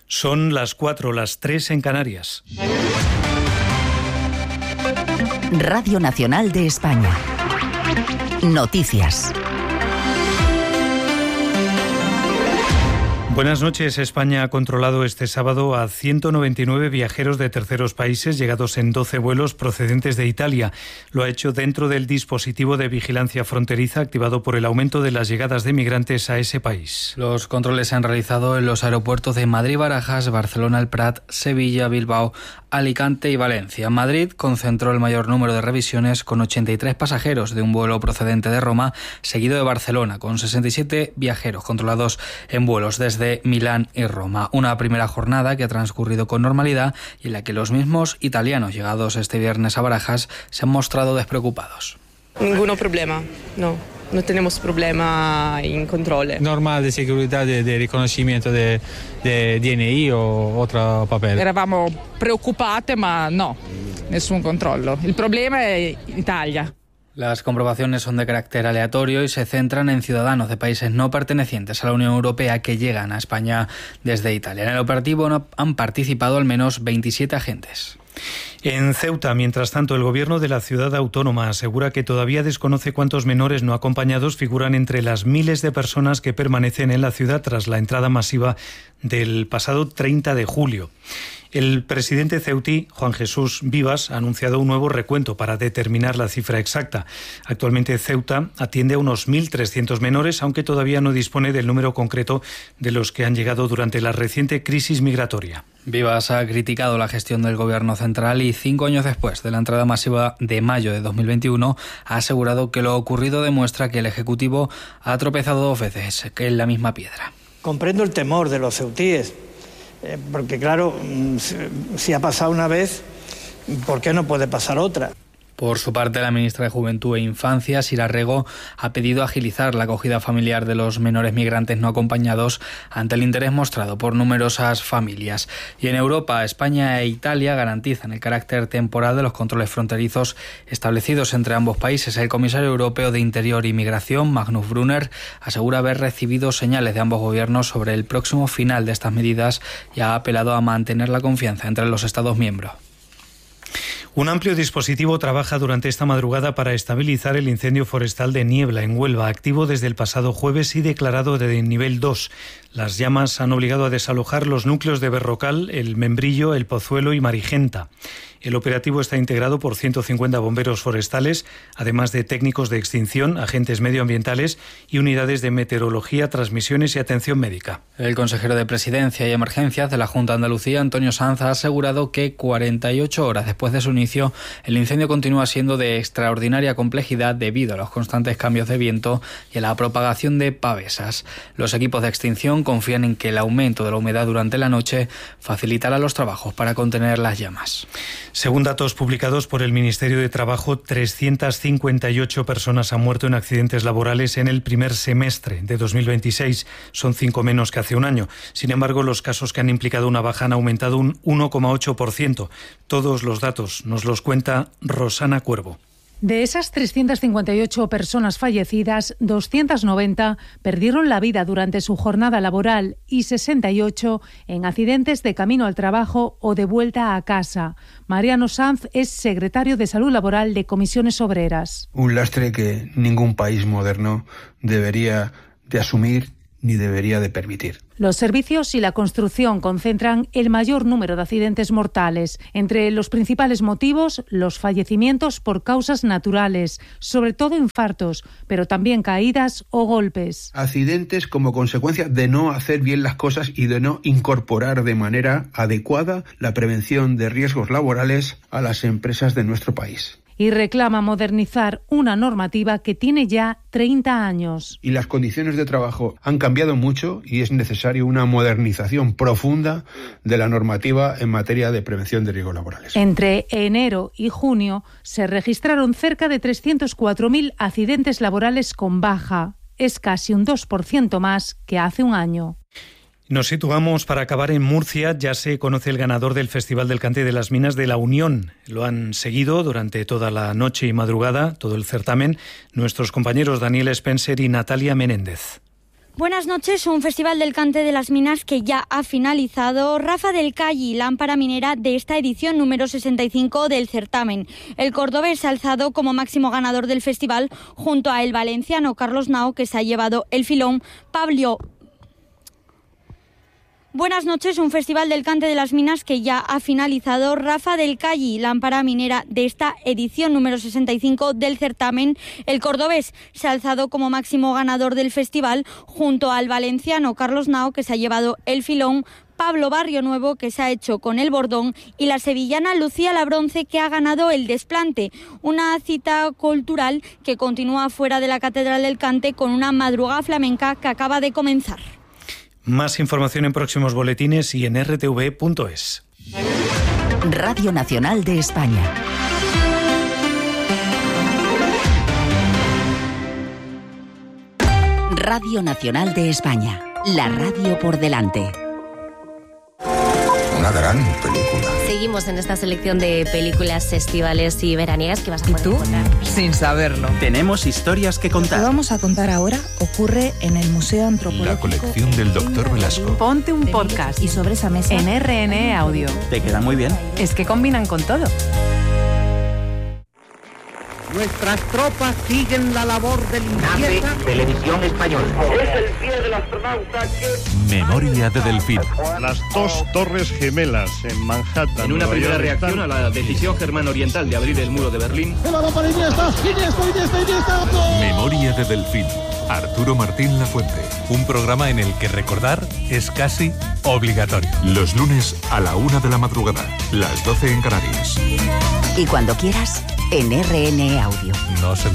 Son las 4, las 3 en Canarias. Radio Nacional de España. Noticias. Buenas noches. España ha controlado este sábado a 199 viajeros de terceros países llegados en 12 vuelos procedentes de Italia. Lo ha hecho dentro del dispositivo de vigilancia fronteriza activado por el aumento de las llegadas de migrantes a ese país. Los controles se han realizado en los aeropuertos de Madrid, Barajas, Barcelona, El Prat, Sevilla, Bilbao, Alicante y Valencia. Madrid concentró el mayor número de revisiones con 83 pasajeros de un vuelo procedente de Roma, seguido de Barcelona, con 67 viajeros controlados en vuelos desde Milán y Roma. Una primera jornada que ha transcurrido con normalidad y en la que los mismos italianos llegados este viernes a Barajas se han mostrado despreocupados. Ningún problema, no tenemos problema en controllo. Normal de seguridad, de reconocimiento de DNI o otro papel. Eravamo preoccupate, ma no, nessun controllo. Il problema è Italia. Las comprobaciones son de carácter aleatorio y se centran en ciudadanos de países no pertenecientes a la Unión Europea que llegan a España desde Italia. En el operativo han participado al menos 27 agentes. En Ceuta, mientras tanto, el gobierno de la ciudad autónoma asegura que todavía desconoce cuántos menores no acompañados figuran entre las miles de personas que permanecen en la ciudad tras la entrada masiva del pasado 30 de julio. El presidente ceutí, Juan Jesús Vivas, ha anunciado un nuevo recuento para determinar la cifra exacta. Actualmente Ceuta atiende a unos 1.300 menores, aunque todavía no dispone del número concreto de los que han llegado durante la reciente crisis migratoria. Vivas ha criticado la gestión del gobierno central y 5 años después de la entrada masiva de mayo de 2021 ha asegurado que lo ocurrido demuestra que el Ejecutivo ha tropezado 2 veces en la misma piedra. Comprendo el temor de los ceutíes, porque claro, si ha pasado una vez, ¿por qué no puede pasar otra? Por su parte, la ministra de Juventud e Infancia, Sira Rego, ha pedido agilizar la acogida familiar de los menores migrantes no acompañados ante el interés mostrado por numerosas familias. Y en Europa, España e Italia garantizan el carácter temporal de los controles fronterizos establecidos entre ambos países. El comisario europeo de Interior y Migración, Magnus Brunner, asegura haber recibido señales de ambos gobiernos sobre el próximo final de estas medidas y ha apelado a mantener la confianza entre los Estados miembros. Un amplio dispositivo trabaja durante esta madrugada para estabilizar el incendio forestal de Niebla, en Huelva, activo desde el pasado jueves y declarado de nivel 2. Las llamas han obligado a desalojar los núcleos de Berrocal, El Membrillo, El Pozuelo y Marigenta. El operativo está integrado por 150 bomberos forestales, además de técnicos de extinción, agentes medioambientales y unidades de meteorología, transmisiones y atención médica. El consejero de Presidencia y Emergencias de la Junta de Andalucía, Antonio Sanz, ha asegurado que 48 horas después de su inicio, el incendio continúa siendo de extraordinaria complejidad debido a los constantes cambios de viento y a la propagación de pavesas. Los equipos de extinción confían en que el aumento de la humedad durante la noche facilitará los trabajos para contener las llamas. Según datos publicados por el Ministerio de Trabajo, 358 personas han muerto en accidentes laborales en el primer semestre de 2026. Son 5 menos que hace un año. Sin embargo, los casos que han implicado una baja han aumentado un 1,8%. Todos los datos nos los cuenta Rosana Cuervo. De esas 358 personas fallecidas, 290 perdieron la vida durante su jornada laboral y 68 en accidentes de camino al trabajo o de vuelta a casa. Mariano Sanz es secretario de Salud Laboral de Comisiones Obreras. Un lastre que ningún país moderno debería de asumir ni debería de permitir. Los servicios y la construcción concentran el mayor número de accidentes mortales. Entre los principales motivos, los fallecimientos por causas naturales, sobre todo infartos, pero también caídas o golpes. Accidentes como consecuencia de no hacer bien las cosas y de no incorporar de manera adecuada la prevención de riesgos laborales a las empresas de nuestro país. Y reclama modernizar una normativa que tiene ya 30 años. Y las condiciones de trabajo han cambiado mucho y es necesaria una modernización profunda de la normativa en materia de prevención de riesgos laborales. Entre enero y junio se registraron cerca de 304.000 accidentes laborales con baja. Es casi un 2% más que hace un año. Nos situamos para acabar en Murcia. Ya se conoce el ganador del Festival del Cante de las Minas de La Unión. Lo han seguido durante toda la noche y madrugada, todo el certamen, nuestros compañeros Daniel Spencer y Natalia Menéndez. Buenas noches. Un festival del cante de las minas que ya ha finalizado. Rafa del Calli, lámpara minera de esta edición número 65 del certamen. El cordobés se ha alzado como máximo ganador del festival junto a el valenciano Carlos Nao, que se ha llevado el filón. Buenas noches. Un festival del cante de las minas que ya ha finalizado. Rafa del Calli, lámpara minera de esta edición número 65 del certamen. El cordobés se ha alzado como máximo ganador del festival junto al valenciano Carlos Nao, que se ha llevado el filón. Pablo Barrio Nuevo, que se ha hecho con el bordón, y la sevillana Lucía Labronce, que ha ganado el desplante. Una cita cultural que continúa fuera de la Catedral del Cante con una madrugada flamenca que acaba de comenzar. Más información en próximos boletines y en rtv.es. Radio Nacional de España. Radio Nacional de España. La radio por delante. Una gran película. Seguimos en esta selección de películas estivales y veraniegas que vas a poder encontrar. Sin saberlo. Tenemos historias que contar. Lo que vamos a contar ahora ocurre en el Museo Antropológico. La colección del Dr. Velasco. Ponte un podcast. Y sobre esa mesa en RNE Audio. Te queda muy bien. Es que combinan con todo. Nuestras tropas siguen la labor de limpieza. Televisión Española. Es el día del astronauta que... Memoria de Delfín. Las dos torres gemelas en Manhattan. En una primera reacción a la decisión germano-oriental de abrir el muro de Berlín. Memoria de Delfín. Arturo Martín Lafuente. Un programa en el que recordar es casi obligatorio. Los lunes a la 1 de la madrugada, las 12 en Canarias. Y cuando quieras, en RNE Audio. No se lo